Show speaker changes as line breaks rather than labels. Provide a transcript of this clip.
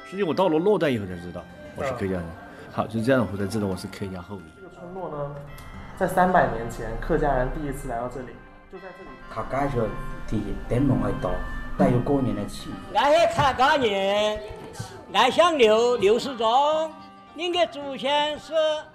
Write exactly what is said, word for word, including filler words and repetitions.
实际我到了洛旦以后才知道我是客家人。好，就这样我才知道我是客家后裔。
这个村落呢，在三百年前客家人第一次来到这里，就在这里。
客家人的灯笼很大，带有过年的气氛。
俺是客家人，俺姓刘，刘世忠，您的祖先是